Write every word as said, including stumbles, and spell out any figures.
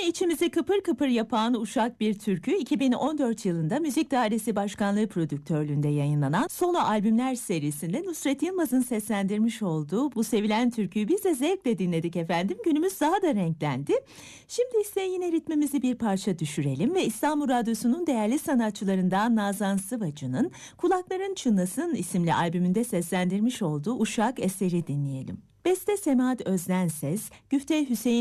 içimizi kıpır kıpır yapan Uşak Bir Türkü, iki bin on dört yılında Müzik Dairesi Başkanlığı prodüktörlüğünde yayınlanan solo albümler serisinde Nusret Yılmaz'ın seslendirmiş olduğu bu sevilen türküyü biz de zevkle dinledik efendim. Günümüz daha da renklendi. Şimdi ise yine ritmimizi bir parça düşürelim ve İstanbul Radyosu'nun değerli sanatçılarından Nazan Sıvacı'nın Kulakların Çınlasın isimli albümünde seslendirmiş olduğu Uşak eseri dinleyelim. Beste Semahat Özdenses, Güfte Hüseyin